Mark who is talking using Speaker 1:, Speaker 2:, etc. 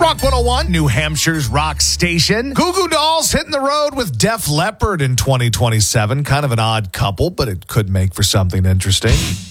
Speaker 1: Rock 101, New Hampshire's rock station. Goo Goo Dolls hitting the road with Def Leppard in 2027. Kind of an odd couple, but it could make for something interesting.